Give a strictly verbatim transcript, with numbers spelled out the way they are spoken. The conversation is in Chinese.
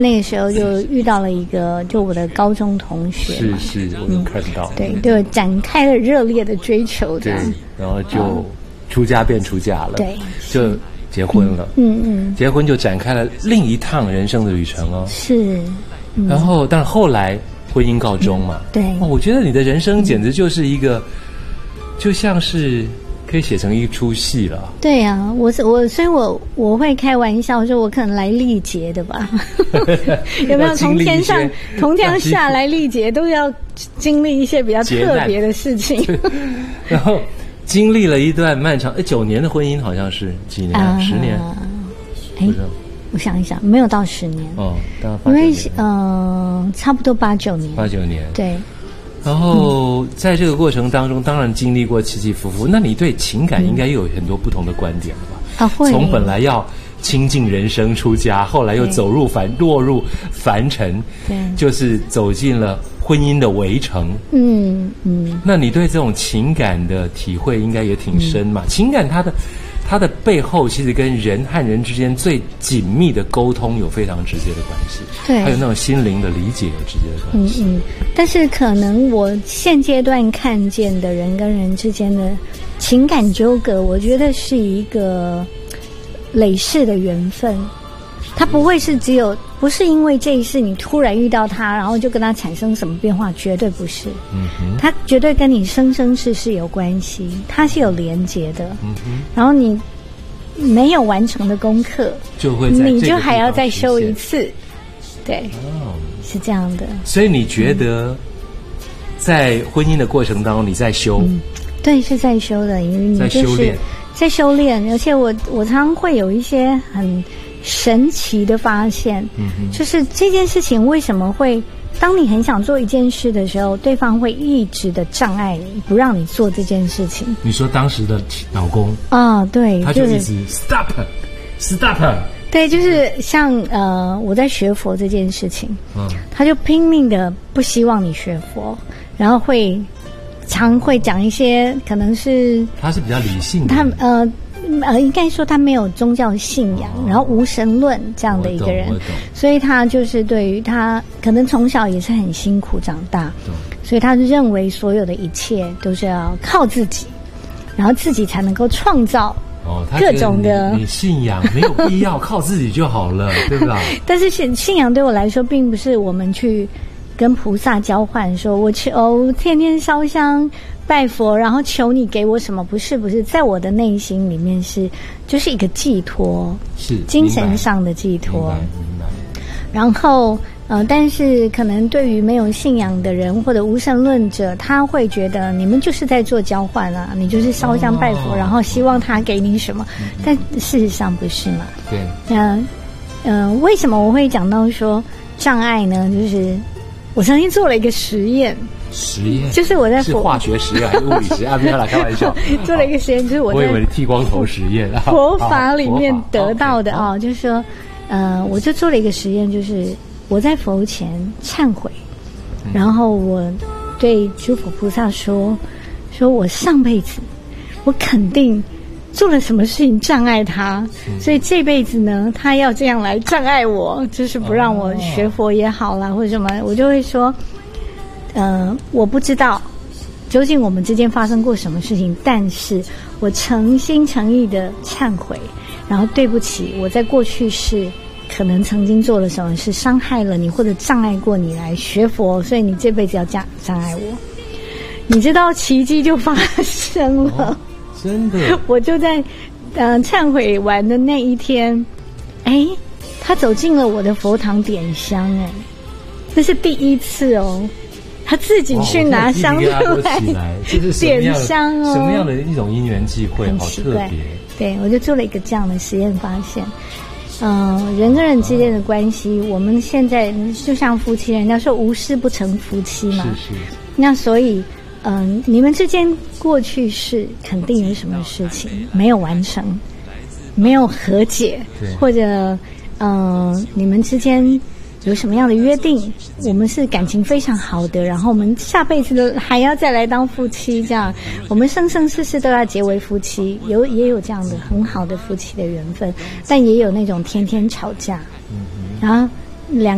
那个时候就遇到了一个，就我的高中同学， 是是，我有看到， 嗯、对，就展开了热烈的追求，这样， 然后就出家变出家了， 对， 就结婚了， 嗯 嗯, 嗯， 结婚就展开了另一趟人生的旅程哦， 是， 嗯、然后但后来婚姻告终嘛， 嗯、对、 哦，我觉得你的人生简直就是一个，嗯、就像是。可以写成一出戏了。 对呀、啊，我我所以我我会开玩笑说，我可能来历劫的吧？有没有从天上从天上下来历劫，都要经历一些比较特别的事情。 然后经历了一段漫长，哎，九年的婚姻好像是几年？啊、十年？ 哎，我想一想，没有到十年。 哦， 因为嗯、呃，差不多八九年。 八九年。 对。 然后在这个过程当中，当然经历过起起伏伏。那你对情感应该又有很多不同的观点了吧？ 啊，会。 从本来要亲近人生出家，后来又走入凡落入凡尘， 对， 就是走进了婚姻的围城。 嗯嗯。 那你对这种情感的体会应该也挺深嘛？嗯、情感它的它的背后，其实跟人和人之间最紧密的沟通有非常直接的关系。 对， 还有那种心灵的理解有直接的关系。 嗯嗯。但是可能我现阶段看见的人跟人之间的情感纠葛，我觉得是一个累世的缘分。它不会是只有，不是因为这一世你突然遇到他，然后就跟他产生什么变化，绝对不是。 嗯哼， 它绝对跟你生生世世有关系，它是有连结的。 嗯哼， 然后你没有完成的功课， 就会在你就还要再修一次。对， 哦， 是这样的。 所以你觉得，在婚姻的过程当中，你在修？ 嗯，对，是在修的，因为你就是在修炼，而且我我常常会有一些很神奇的发现， 嗯哼， 就是这件事情为什么会，当你很想做一件事的时候，对方会一直的障碍你，不让你做这件事情。 你说当时的老公啊，对， 他就一直 stop stop。 对，就是像呃，我在学佛这件事情， 嗯， 他就拼命的不希望你学佛，然后会常会讲一些可能是他是比较理性的， 他呃呃，应该说他没有宗教信仰，哦、然后无神论这样的一个人，所以他就是对于他可能从小也是很辛苦长大，所以他认为所有的一切都是要靠自己，然后自己才能够创造。 哦， 各种的你, 你信仰没有必要靠自己就好了，对吧？ 但是信信仰对我来说，并不是我们去跟菩萨交换，说我求天天烧香拜佛，然后求你给我什么？不是，不是，在我的内心里面是就是一个寄托， 是精神上的寄托。 明白，明白。 然后呃，但是可能对于没有信仰的人或者无神论者，他会觉得你们就是在做交换啊，你就是烧香拜佛，哦、然后希望他给你什么，嗯、但事实上不是嘛？ 对。 嗯呃, 呃，为什么我会讲到说障碍呢？就是我曾经做了一个实验。 实验就是我在是化学实验还是物理实验？啊，不要啦，开玩笑。 做了一个实验，就是我在我以为剃光头实验。 佛法里面得到的啊，就是说，呃，我就做了一个实验，就是我在佛前忏悔，嗯、然后我对诸佛菩萨说，说我上辈子我肯定做了什么事情障碍他，嗯、所以这辈子呢，他要这样来障碍我，就是不让我学佛也好啦，哦、或者什么，我就会说。呃，我不知道究竟我们之间发生过什么事情，但是我诚心诚意的忏悔，然后对不起，我在过去世可能曾经做了什么事伤害了你，或者障碍过你来学佛，所以你这辈子要障障碍我。你知道奇迹就发生了，哦、 真的， 我就在呃忏悔完的那一天，哎，他走进了我的佛堂点香，哎，那是第一次哦。他自己去拿香出来点香哦， 什么样的一种因缘际会，好特别。 对，我就做了一个这样的实验，发现，嗯、呃，人跟人之间的关系，我们现在就像夫妻，人家说无事不成夫妻嘛。 是是。 那所以，嗯、呃，你们之间过去是肯定有什么事情没有完成，没有和解，或者，嗯、呃，你们之间。有什么样的约定？我们是感情非常好的，然后我们下辈子的还要再来当夫妻，这样我们生生世世都要结为夫妻。有也有这样的很好的夫妻的缘分，但也有那种天天吵架，然后两。